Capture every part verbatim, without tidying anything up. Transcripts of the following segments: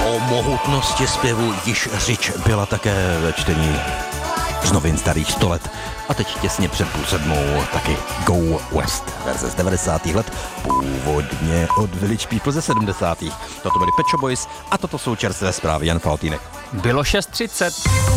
O mohutnosti zpěvu již řeč byla také ve čtení z novin starých sto let. A teď těsně před půl sedmou taky Go West, verze z devadesátých let, původně od Village People ze sedmdesátých. Toto byli Pet Shop Boys a toto jsou čerstvé zprávy. Jan Faltýnek. Bylo šest třicet.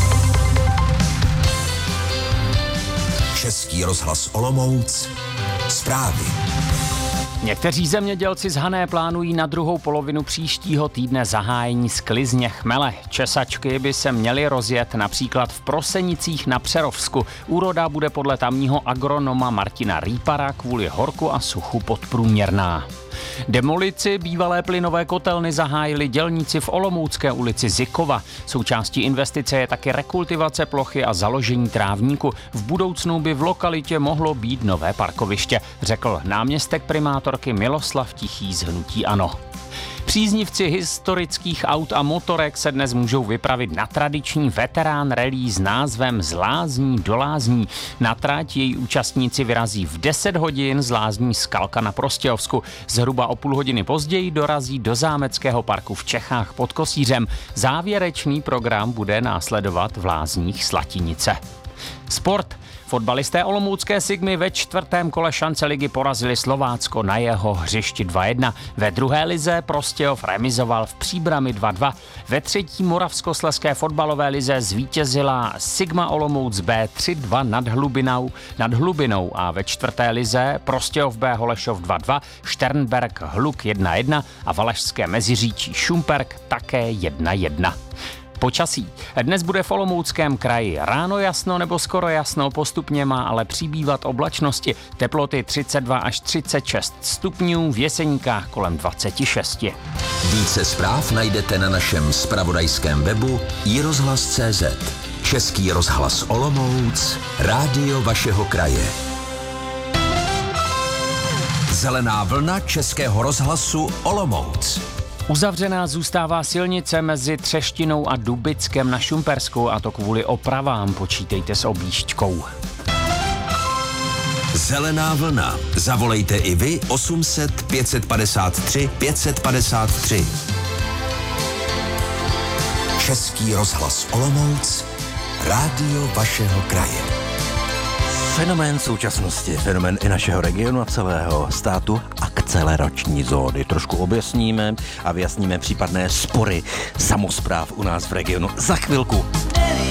Český rozhlas Olomouc. Zprávy. Někteří zemědělci z Hané plánují na druhou polovinu příštího týdne zahájení sklizně chmele. Česačky by se měly rozjet například v Prosenicích na Přerovsku. Úroda bude podle tamního agronoma Martina Rýpara kvůli horku a suchu podprůměrná. Demolici bývalé plynové kotelny zahájili dělníci v Olomoucké ulici Zykova. Součástí investice je taky rekultivace plochy a založení trávníku. V budoucnu by v lokalitě mohlo být nové parkoviště, řekl náměstek primátorky Miloslav Tichý z hnutí ANO. Příznivci historických aut a motorek se dnes můžou vypravit na tradiční veterán rally s názvem Z lázní do lázní. Na trať její účastníci vyrazí v deset hodin z lázní Skalka na Prostějovsku. Zhruba o půl hodiny později dorazí do zámeckého parku v Čechách pod Kosířem. Závěrečný program bude následovat v lázních Slatinice. Sport. Fotbalisté olomoucké Sigmy ve čtvrtém kole šance ligy porazili Slovácko na jeho hřišti dva jedna. Ve druhé lize Prostějov remizoval v Příbrami dva dva. Ve třetí moravskoslezské fotbalové lize zvítězila Sigma Olomouc B tři dva nad Hlubinou, nad Hlubinou a ve čtvrté lize Prostějov B Holešov dva dva, Šternberk Hluk jedna jedna a Valašské Meziříčí Šumperk také jedna jedna. Počasí. Dnes bude v Olomouckém kraji ráno jasno nebo skoro jasno, postupně má ale přibývat oblačnosti. Teploty třicet dva až třicet šest stupňů, v Jeseníkách kolem dvacet šest. Více zpráv najdete na našem zpravodajském webu i rozhlas tečka cé zet. Český rozhlas Olomouc, rádio vašeho kraje. Zelená vlna Českého rozhlasu Olomouc. Uzavřená zůstává silnice mezi Třštinou a Dubickem na Šumpersku, a to kvůli opravám. Počítejte s objížďkou. Zelená vlna. Zavolejte i vy osm set pět padesát tři pět padesát tři. Český rozhlas Olomouc, rádio vašeho kraje. Fenomén současnosti, fenomén i našeho regionu a celého státu, akcelerační zóny. Trošku objasníme a vyjasníme případné spory samospráv u nás v regionu za chvilku.